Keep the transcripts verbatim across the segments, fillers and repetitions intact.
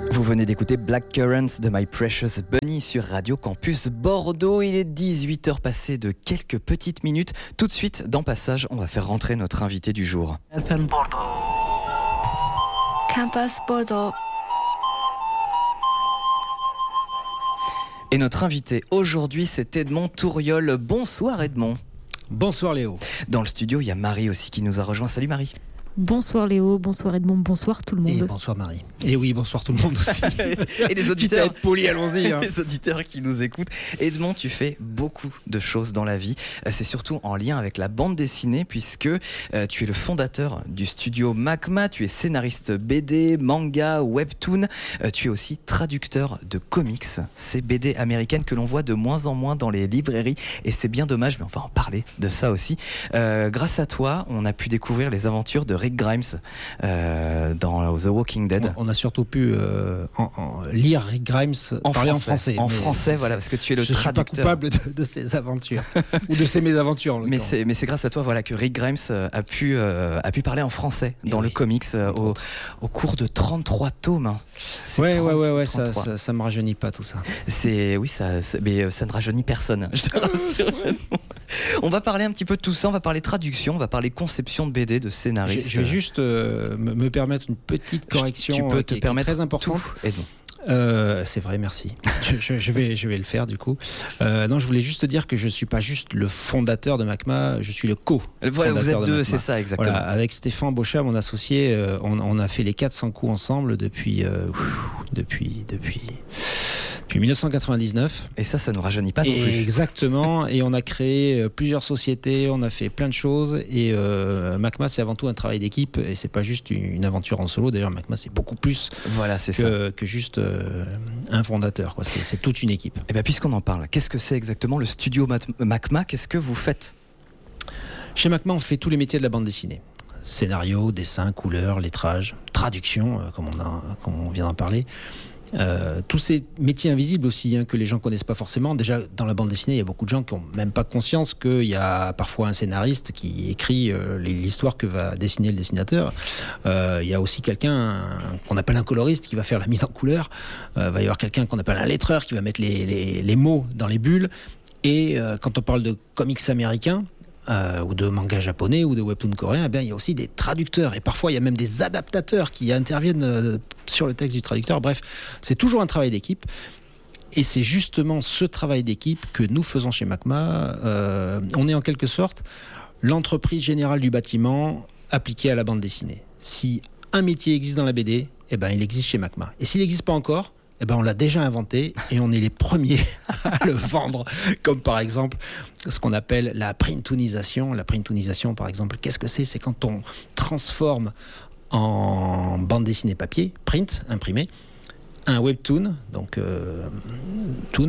Vous venez d'écouter Black Currants de My Precious Bunny sur Radio Campus Bordeaux. Il est dix-huit heures passées de quelques petites minutes. Tout de suite, dans Passage, on va faire rentrer notre invité du jour. F M Bordeaux. Campus Bordeaux. Et notre invité aujourd'hui, c'est Edmond Touriol. Bonsoir Edmond. Bonsoir Léo. Dans le studio, il y a Marie aussi qui nous a rejoint. Salut Marie. Bonsoir Léo, bonsoir Edmond, bonsoir tout le monde. Et bonsoir Marie. Et oui, bonsoir tout le monde aussi. Et les auditeurs, être poli, allons-y. Hein. Les auditeurs qui nous écoutent. Edmond, tu fais beaucoup de choses dans la vie. C'est surtout en lien avec la bande dessinée, puisque euh, tu es le fondateur du studio Macma. Tu es scénariste B D, manga, webtoon. Euh, tu es aussi traducteur de comics, ces B D américaines que l'on voit de moins en moins dans les librairies. Et c'est bien dommage, mais on va en parler de ça aussi. Euh, grâce à toi, on a pu découvrir les aventures de Rick Grimes euh, dans The Walking Dead. On a surtout pu euh, en, en lire Rick Grimes en parler français, en français. En français, voilà, parce que tu es le je traducteur. Je suis pas coupable de, de ces aventures ou de ces mésaventures. Mais c'est, mais c'est grâce à toi, voilà, que Rick Grimes a pu euh, a pu parler en français dans oui, le comics euh, au, au cours de trente-trois tomes. Hein. C'est ouais, trente, ouais, ouais, ouais, ça, ça, ça me rajeunit pas tout ça. C'est oui, ça, mais ça ne rajeunit personne. Je te rassure. On va parler un petit peu de tout ça. On va parler traduction, on va parler conception de B D, de scénariste. Je, je vais juste euh, me, me permettre une petite correction. Tu peux euh, te qui, permettre qui est très importante. Et non. Euh, c'est vrai, merci. je, je, je, vais, je vais le faire du coup. Euh, non, je voulais juste te dire que je suis pas juste le fondateur de Macma, je suis le co-fondateur. Voilà, vous êtes de deux, Macma. c'est ça exactement. Voilà, avec Stéphane Beauchat, mon associé, euh, on, on a fait les quatre cents coups ensemble depuis, euh, depuis, depuis. Depuis dix-neuf cent quatre-vingt-dix-neuf. Et ça, ça ne nous rajeunit pas non plus. Exactement. Et on a créé euh, plusieurs sociétés, on a fait plein de choses. Et euh, Macma, c'est avant tout un travail d'équipe. Et c'est pas juste une, une aventure en solo. D'ailleurs, Macma, c'est beaucoup plus voilà, c'est que, ça. que juste euh, un fondateur. Quoi. C'est, c'est toute une équipe. Et bien, puisqu'on en parle, qu'est-ce que c'est exactement le studio Macma ? Qu'est-ce que vous faites ? Chez Macma, on fait tous les métiers de la bande dessinée. Scénario, dessin, couleur, lettrage, traduction, euh, comme, on a, comme on vient d'en parler. Euh, tous ces métiers invisibles aussi, hein, que les gens connaissent pas forcément. Déjà, dans la bande dessinée, il y a beaucoup de gens qui ont même pas conscience qu'il y a parfois un scénariste qui écrit euh, l'histoire que va dessiner le dessinateur. Euh, il y a aussi quelqu'un un, qu'on appelle un coloriste qui va faire la mise en couleur. Euh, il va y avoir quelqu'un qu'on appelle un lettreur qui va mettre les, les, les mots dans les bulles. Et euh, quand on parle de comics américains, Euh, ou de manga japonais ou de webtoon coréen, eh bien, il y a aussi des traducteurs et parfois il y a même des adaptateurs qui interviennent euh, sur le texte du traducteur. Bref, c'est toujours un travail d'équipe et c'est justement ce travail d'équipe que nous faisons chez Macma. Euh, on est en quelque sorte l'entreprise générale du bâtiment appliquée à la bande dessinée. Si un métier existe dans la B D, eh ben, il existe chez Macma. Et s'il n'existe pas encore, eh ben on l'a déjà inventé et on est les premiers à le vendre, comme par exemple ce qu'on appelle la printoonisation. La printoonisation, par exemple, qu'est-ce que c'est ? C'est quand on transforme en bande dessinée papier, print, imprimé, un webtoon, donc euh, toon,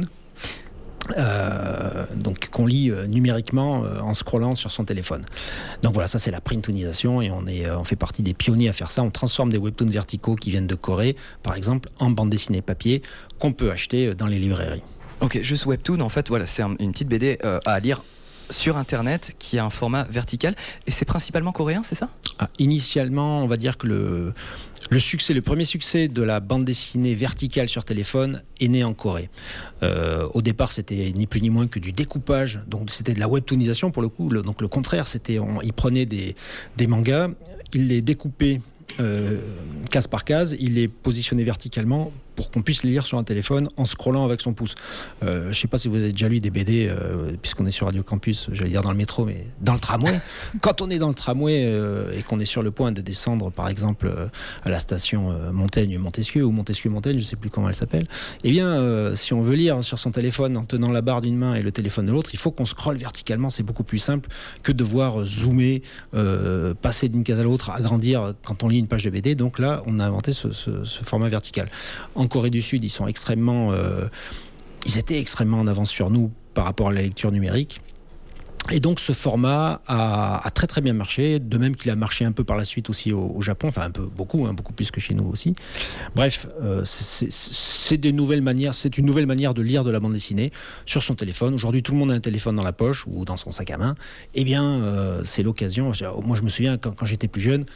Euh, donc qu'on lit euh, numériquement euh, en scrollant sur son téléphone. Donc voilà, ça c'est la printoonisation et on, est, euh, on fait partie des pionniers à faire ça. On transforme des webtoons verticaux qui viennent de Corée, par exemple, en bande dessinée papier qu'on peut acheter dans les librairies. Ok, juste webtoon, en fait, voilà, c'est un, une petite B D euh, à lire sur internet qui a un format vertical et c'est principalement coréen, c'est ça ? Ah, initialement, on va dire que le, le succès, le premier succès de la bande dessinée verticale sur téléphone est né en Corée. Euh, au départ, c'était ni plus ni moins que du découpage, donc c'était de la webtoonisation pour le coup. Le, donc le contraire, c'était on, ils prenaient des, des mangas, ils les découpaient euh, case par case, ils les positionnaient verticalement pour qu'on puisse les lire sur un téléphone en scrollant avec son pouce. Euh, je ne sais pas si vous avez déjà lu des B D, euh, puisqu'on est sur Radio Campus, j'allais dire dans le métro, mais dans le tramway. Quand on est dans le tramway euh, et qu'on est sur le point de descendre, par exemple, euh, à la station euh, Montaigne-Montesquieu ou Montesquieu-Montaigne, je ne sais plus comment elle s'appelle, eh bien, euh, si on veut lire sur son téléphone en tenant la barre d'une main et le téléphone de l'autre, il faut qu'on scrolle verticalement. C'est beaucoup plus simple que de devoir zoomer, euh, passer d'une case à l'autre, agrandir quand on lit une page de B D. Donc là, on a inventé ce, ce, ce format vertical. En Corée du Sud, ils sont extrêmement, euh, ils étaient extrêmement en avance sur nous par rapport à la lecture numérique. Et donc ce format a, a très très bien marché, de même qu'il a marché un peu par la suite aussi au, au Japon, enfin un peu beaucoup, hein, beaucoup plus que chez nous aussi. Bref, euh, c'est, c'est des nouvelles manières, c'est une nouvelle manière de lire de la bande dessinée sur son téléphone. Aujourd'hui, tout le monde a un téléphone dans la poche ou dans son sac à main. Eh bien, euh, c'est l'occasion. Moi, je me souviens quand, quand j'étais plus jeune.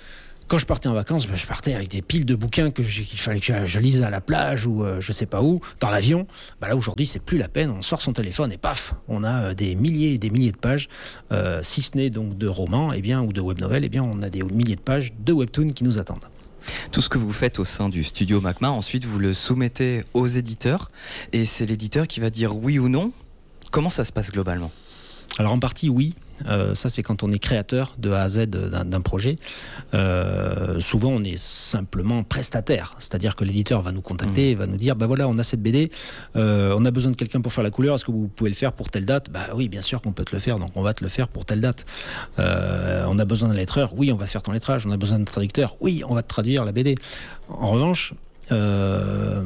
quand je partais en vacances, ben, je partais avec des piles de bouquins que je, qu'il fallait que je, je lise à la plage ou euh, je sais pas où, dans l'avion. Ben là, aujourd'hui, c'est plus la peine. On sort son téléphone et paf, on a euh, des milliers et des milliers de pages, euh, si ce n'est donc de romans eh bien, ou de web novels, eh bien, on a des milliers de pages de webtoons qui nous attendent. Tout ce que vous faites au sein du studio Macma, ensuite vous le soumettez aux éditeurs et c'est l'éditeur qui va dire oui ou non. Comment ça se passe globalement ? Alors en partie oui, euh, ça c'est quand on est créateur de A à Z d'un, d'un projet. Euh, souvent on est simplement prestataire, c'est-à-dire que l'éditeur va nous contacter, mmh. va nous dire bah voilà on a cette B D, euh, on a besoin de quelqu'un pour faire la couleur, est-ce que vous pouvez le faire pour telle date ? Bah oui bien sûr qu'on peut te le faire, donc on va te le faire pour telle date. Euh, on a besoin d'un lettreur, oui on va faire ton lettrage, on a besoin d'un traducteur, oui on va te traduire la B D. En revanche, euh,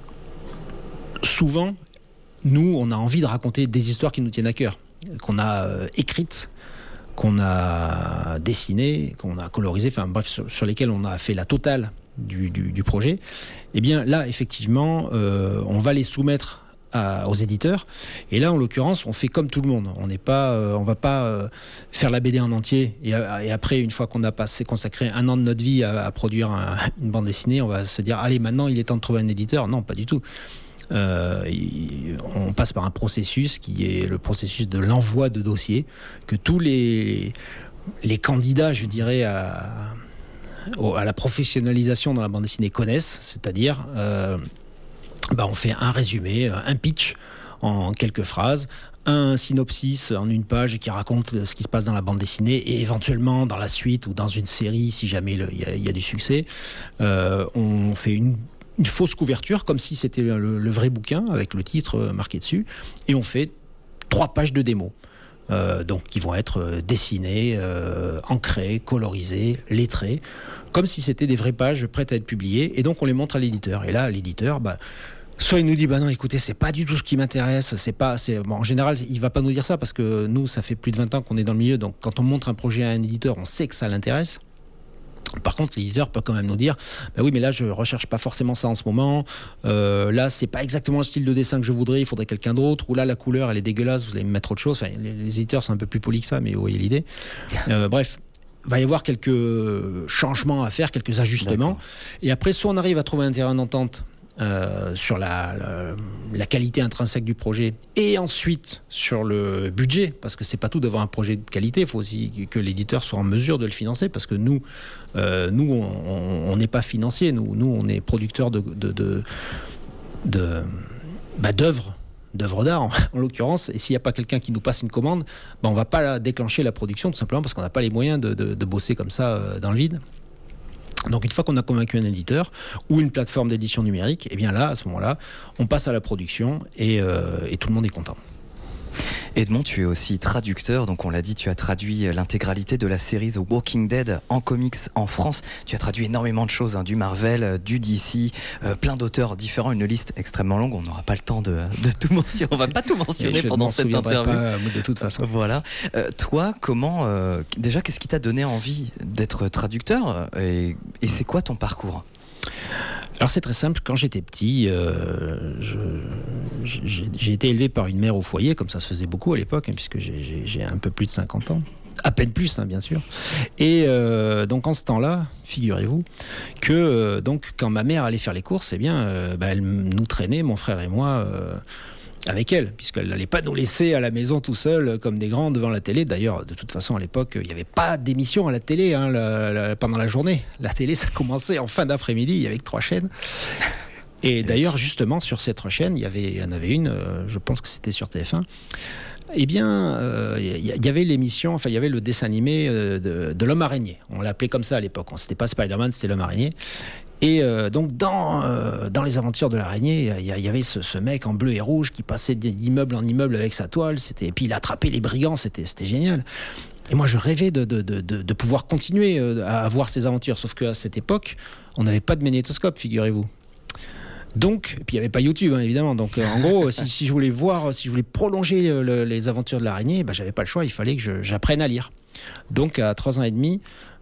souvent nous on a envie de raconter des histoires qui nous tiennent à cœur, qu'on a euh, écrites, qu'on a dessinées, qu'on a colorisées, enfin bref, sur, sur lesquelles on a fait la totale du, du, du projet, eh bien là, effectivement, euh, on va les soumettre à, aux éditeurs. Et là, en l'occurrence, on fait comme tout le monde. On n'est pas, euh, on va pas euh, faire la B D en entier et, et après, une fois qu'on a passé, consacré un an de notre vie à, à produire un, une bande dessinée, on va se dire, allez, maintenant, il est temps de trouver un éditeur. Non, pas du tout. Euh, on passe par un processus qui est le processus de l'envoi de dossiers que tous les, les candidats, je dirais, à, à la professionnalisation dans la bande dessinée connaissent, c'est-à-dire euh, bah on fait un résumé, un pitch en quelques phrases, un synopsis en une page qui raconte ce qui se passe dans la bande dessinée et éventuellement dans la suite ou dans une série si jamais il y, y a du succès. Euh, on fait une une fausse couverture, comme si c'était le, le vrai bouquin, avec le titre marqué dessus, et on fait trois pages de démo, euh, donc qui vont être dessinées, euh, ancrées, colorisées, lettrées, comme si c'était des vraies pages prêtes à être publiées, et donc on les montre à l'éditeur. Et là, l'éditeur, bah, soit il nous dit, bah non, écoutez, c'est pas du tout ce qui m'intéresse, c'est pas, c'est... Bon, en général, il va pas nous dire ça, parce que nous, ça fait plus de vingt ans qu'on est dans le milieu, donc quand on montre un projet à un éditeur, on sait que ça l'intéresse. Par contre, l'éditeur peut quand même nous dire bah oui, mais là, je recherche pas forcément ça en ce moment. Euh, là, c'est pas exactement le style de dessin que je voudrais. Il faudrait quelqu'un d'autre. Ou là, la couleur, elle est dégueulasse. Vous allez me mettre autre chose. Enfin, les, les éditeurs sont un peu plus polis que ça, mais vous voyez l'idée. Euh, bref, il va y avoir quelques changements à faire, quelques ajustements. D'accord. Et après, soit on arrive à trouver un terrain d'entente Euh, sur la, la, la qualité intrinsèque du projet et ensuite sur le budget, parce que c'est pas tout d'avoir un projet de qualité, il faut aussi que l'éditeur soit en mesure de le financer, parce que nous euh, nous on n'est pas financier, nous, nous on est producteur de, de, de, de bah, d'œuvres d'œuvres d'art en, en l'occurrence, et s'il n'y a pas quelqu'un qui nous passe une commande, bah, on va pas la déclencher la production, tout simplement parce qu'on n'a pas les moyens de, de, de bosser comme ça euh, dans le vide. Donc une fois qu'on a convaincu un éditeur ou une plateforme d'édition numérique, et eh bien là, à ce moment-là, on passe à la production et, euh, et tout le monde est content. Edmond, tu es aussi traducteur, donc on l'a dit, tu as traduit l'intégralité de la série The Walking Dead en comics en France. Tu as traduit énormément de choses, hein, du Marvel, du D C, euh, plein d'auteurs différents, une liste extrêmement longue. On n'aura pas le temps de, de tout mentionner, on va pas tout mentionner pendant cette interview. Pas, de toute façon. Voilà. Euh, toi, comment, euh, déjà, qu'est-ce qui t'a donné envie d'être traducteur et, et c'est quoi ton parcours ? Alors c'est très simple, quand j'étais petit, euh, je, j'ai, j'ai été élevé par une mère au foyer, comme ça se faisait beaucoup à l'époque, hein, puisque j'ai, j'ai, j'ai un peu plus de cinquante ans, à peine plus hein, bien sûr. Et euh, donc en ce temps-là, figurez-vous, que euh, donc, quand ma mère allait faire les courses, eh bien, euh, bah, elle nous traînait, mon frère et moi, euh, avec elle, puisqu'elle n'allait pas nous laisser à la maison tout seul comme des grands devant la télé. D'ailleurs, de toute façon, à l'époque, il n'y avait pas d'émission à la télé hein, la, la, pendant la journée. La télé, ça commençait en fin d'après-midi, il y avait que trois chaînes. Et d'ailleurs, justement, sur cette chaîne, il y, avait, il y en avait une, euh, je pense que c'était sur T F un, eh bien, euh, il y avait l'émission, enfin, il y avait le dessin animé euh, de, de l'homme araignée. On l'appelait comme ça à l'époque. C'était pas Spider-Man, c'était l'homme araignée. Et euh, donc, dans, euh, dans les aventures de l'araignée, il y, y avait ce, ce mec en bleu et rouge qui passait d'immeuble en immeuble avec sa toile. C'était, et puis, il attrapait les brigands, c'était, c'était génial. Et moi, je rêvais de, de, de, de, de pouvoir continuer à avoir ces aventures. Sauf qu'à cette époque, on n'avait pas de magnétoscope, figurez-vous. Donc, et puis il n'y avait pas YouTube, hein, évidemment. Donc, euh, en gros, si, si je voulais voir, si je voulais prolonger le, le, les aventures de l'araignée, bah, j'avais pas le choix. Il fallait que je, j'apprenne à lire. Donc, à trois ans et demi,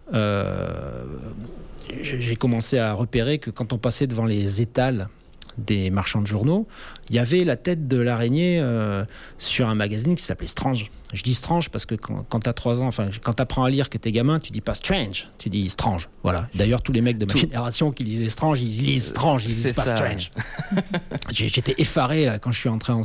euh, j'ai commencé à repérer que quand on passait devant les étals des marchands de journaux, il y avait la tête de l'araignée euh, sur un magazine qui s'appelait Strange. Je dis strange parce que quand, quand t'as trois ans, enfin, quand t'apprends à lire que t'es gamin, tu dis pas strange, tu dis strange. Voilà. D'ailleurs, tous les mecs de ma Tout. génération qui lisaient strange, ils lisent strange, ils C'est lisent pas ça. strange. J'ai- J'étais effaré là, quand je suis entré en